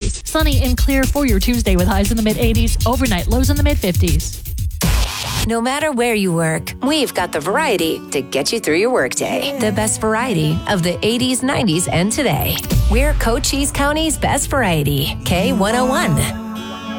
Sunny and clear for your Tuesday with highs in the mid-80s, overnight lows in the mid-50s. No matter where you work, we've got the variety to get you through your workday. The best variety of the 80s, 90s, and today. We're Cochise County's best variety. K101.